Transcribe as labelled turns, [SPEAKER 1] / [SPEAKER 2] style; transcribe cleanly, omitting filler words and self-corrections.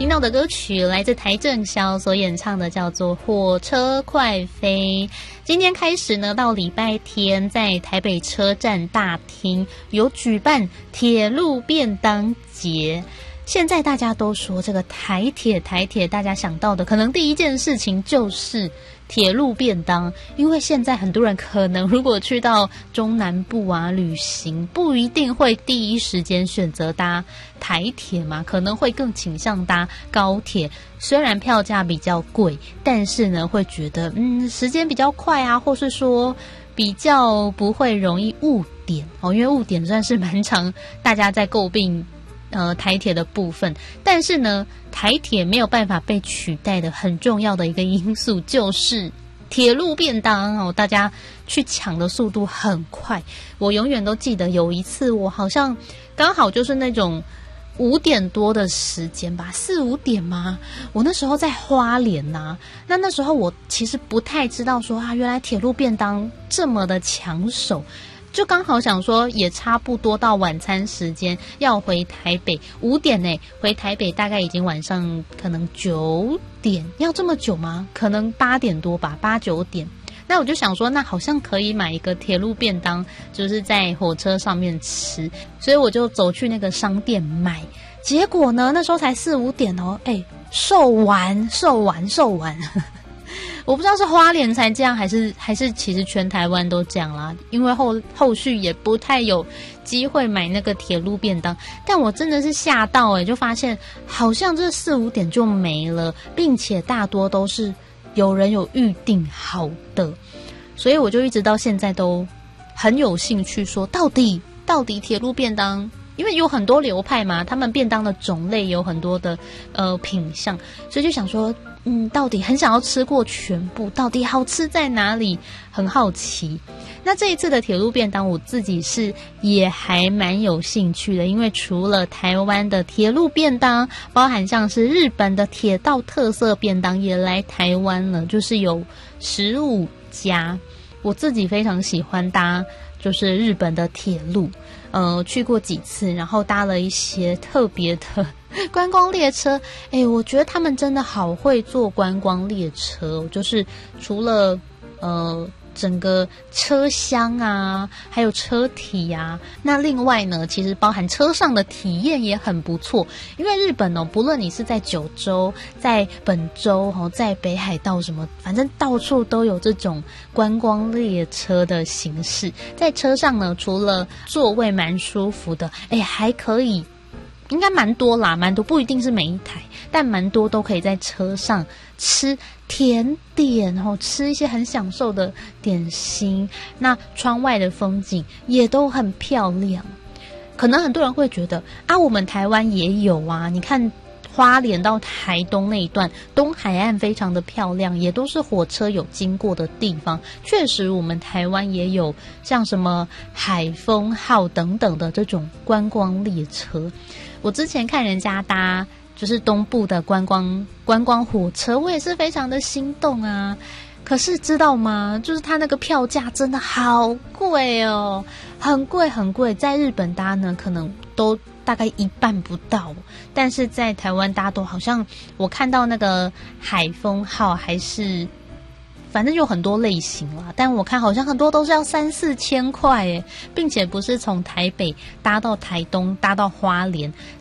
[SPEAKER 1] 听到的歌曲来自台正宵所演唱的，叫做《火车快飞》。今天开始呢，到礼拜天，在台北车站大厅有举办铁路便当节。现在大家都说这个台铁，大家想到的可能第一件事情就是铁路便当，因为现在很多人可能如果去到中南部啊旅行，不一定会第一时间选择搭台铁嘛，可能会更倾向搭高铁。虽然票价比较贵，但是呢会觉得时间比较快啊，或是说比较不会容易误点哦，因为误点算是蛮常大家在诟病台铁的部分。但是呢，台铁没有办法被取代的很重要的一个因素就是铁路便当哦，大家去抢的速度很快。我永远都记得有一次，我好像刚好就是那种5点多的时间吧，4、5点吗？我那时候在花莲啊，那时候我其实不太知道说原来铁路便当这么的抢手。就刚好想说也差不多到晚餐时间要回台北，5点呢，回台北大概已经晚上可能9点，要这么久吗？可能8点多吧，8、9点。那我就想说，那好像可以买一个铁路便当，就是在火车上面吃，所以我就走去那个商店买。结果呢，那时候才4、5点哦，售完。我不知道是花莲才这样，还是其实全台湾都这样啦。因为后续也不太有机会买那个铁路便当，但我真的是吓到就发现好像这4、5点就没了，并且大多都是有人有预定好的，所以我就一直到现在都很有兴趣说，到底铁路便当。因为有很多流派嘛，他们便当的种类有很多的品项，所以就想说到底很想要吃过全部，到底好吃在哪里，很好奇。那这一次的铁路便当我自己是也还蛮有兴趣的，因为除了台湾的铁路便当，包含像是日本的铁道特色便当也来台湾了，就是有15家。我自己非常喜欢搭就是日本的铁路，去过几次，然后搭了一些特别的观光列车。我觉得他们真的好会做观光列车，就是除了整个车厢啊，还有车体啊，那另外呢，其实包含车上的体验也很不错。因为日本不论你是在九州、在本州、在北海道什么，反正到处都有这种观光列车的形式。在车上呢，除了座位蛮舒服的，还可以。应该蛮多啦，蛮多，不一定是每一台，但蛮多都可以在车上吃甜点，然后吃一些很享受的点心。那窗外的风景也都很漂亮。可能很多人会觉得我们台湾也有啊，你看花莲到台东那一段东海岸非常的漂亮，也都是火车有经过的地方。确实我们台湾也有像什么海风号等等的这种观光列车。我之前看人家搭就是东部的观光火车，我也是非常的心动啊。可是知道吗，就是它那个票价真的好贵哦，很贵。在日本搭呢可能都大概一半不到，但是在台湾搭都好像我看到那个海风号还是反正有很多类型啦，但我看好像很多都是要3、4千块并且不是从台北搭到台东搭到花莲，